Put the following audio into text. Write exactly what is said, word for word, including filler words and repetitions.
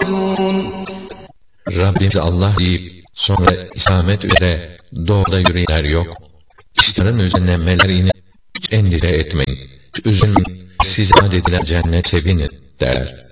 خالدون. Rabbimiz Allah deyip sonra İslamiyet üzere doğruda yürüyenler yok. İşlerin üzerine melek inip endişe etmeyin, üzülmeyin, size vaat edilen cennet sevinin der.